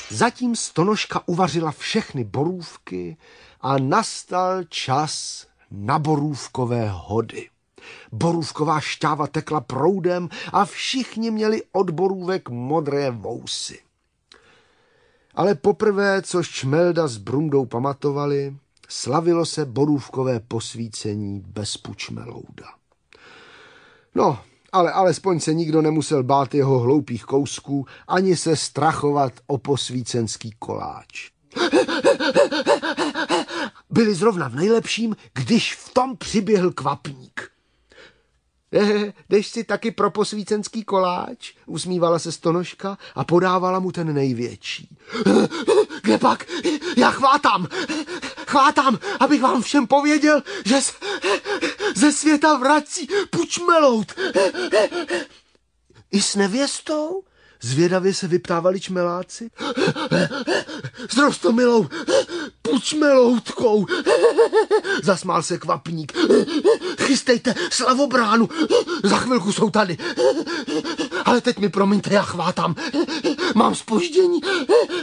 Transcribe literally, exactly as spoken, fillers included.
Zatím Stonožka uvařila všechny borůvky a nastal čas na borůvkové hody. Borůvková šťáva tekla proudem a všichni měli od borůvek modré vousy. Ale poprvé, co Čmelda s Brundou pamatovali, slavilo se borůvkové posvícení bez Pučmelouda. No, ale alespoň se nikdo nemusel bát jeho hloupých kousků, ani se strachovat o posvícenský koláč. Byli zrovna v nejlepším, když v tom přiběhl kvapník. Jdeš si taky pro posvícenský koláč? Usmívala se Stonožka a podávala mu ten největší. Kde pak? Já chvátám, chvátám, abych vám všem pověděl, že z, ze světa vrací Pučmeloud. I s nevěstou? Zvědavě se vyptávali čmeláci. S Rostomilou Pučmeloudkou, zasmál se kvapník. Chystejte slavobránu, za chvilku jsou tady. Ale teď mi promiňte, já chvátám, mám zpoždění.